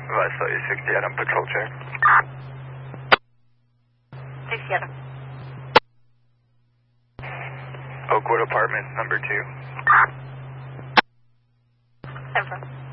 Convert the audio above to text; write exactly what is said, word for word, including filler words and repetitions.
West Side sixty-eight on patrol check. sixty-seven. Oakwood Apartment, number two. Ten four.